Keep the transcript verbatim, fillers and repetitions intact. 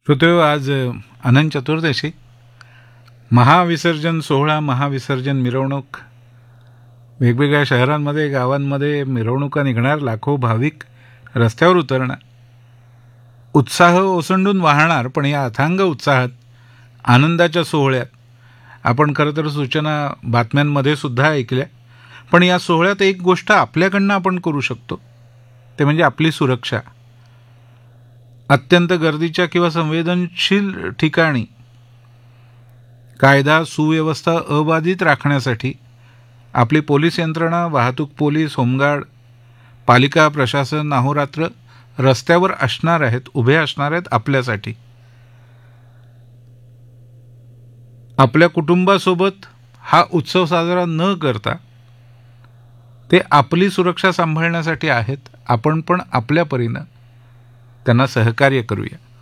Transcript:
श्रोतेहो, आज अनंत चतुर्दशी, महाविसर्जन सोहळा, महाविसर्जन मिरवणूक, वेगवेगळ्या शहरांमध्ये गावांमध्ये मिरवणुका निघणार, लाखो भाविक रस्त्यावर उतरणार, उत्साह ओसंडून वाहणार. पण या अथांग उत्साहात, आनंदाच्या सोहळ्यात आपण खरं तर सूचना बातम्यांमध्ये सुद्धा ऐकल्या, पण या सोहळ्यात एक गोष्ट आपल्याकडनं आपण करू शकतो, ते म्हणजे आपली सुरक्षा. अत्यंत गर्दीच्या किंवा संवेदनशील ठिकाणी कायदा सुव्यवस्था अबाधित राखण्यासाठी आपली पोलीस यंत्रणा, वाहतूक पोलीस, होमगार्ड, पालिका प्रशासन अहोरात्र रस्त्यावर असणार आहेत, उभे असणार आहेत आपल्यासाठी. आपल्या कुटुंबासोबत हा उत्सव साजरा न करता ते आपली सुरक्षा सांभाळण्यासाठी आहेत. आपण पण आपल्या परीनं त्यांना सहकार्य करूया.